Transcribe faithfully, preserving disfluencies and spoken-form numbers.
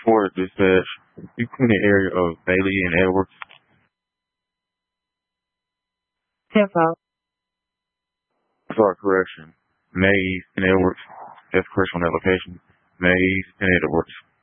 For dispatch, you clean the area of Bailey and Edwards. Tempo. Sorry, correction. May East and Edwards. That's correction on that location. May East and Edwards.